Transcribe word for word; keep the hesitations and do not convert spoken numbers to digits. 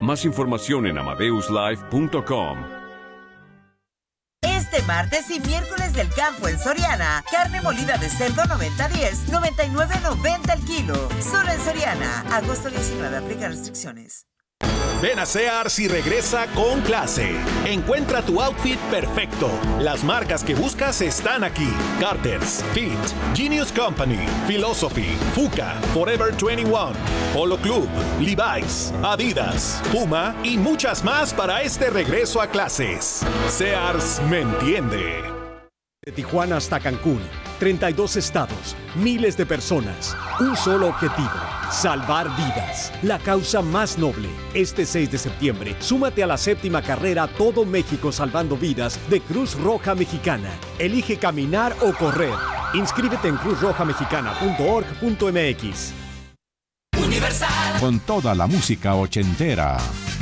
Más información en amadeus live punto com. Este martes y miércoles del campo en Soriana. Carne molida de cerdo noventa diez, noventa y nueve noventa el kilo. Solo en Soriana. Agosto diecinueve. Aplica restricciones. Ven a Sears y regresa con clase. Encuentra tu outfit perfecto. Las marcas que buscas están aquí. Carter's, Fit, Genius Company, Philosophy, Fuka, Forever veintiuno, Polo Club, Levi's, Adidas, Puma y muchas más para este regreso a clases. Sears me entiende. De Tijuana hasta Cancún, treinta y dos estados, miles de personas, un solo objetivo, salvar vidas, la causa más noble. Este seis de septiembre, súmate a la séptima carrera Todo México Salvando Vidas de Cruz Roja Mexicana. Elige caminar o correr. Inscríbete en cruz roja mexicana punto org punto m x. Universal. Con toda la música ochentera.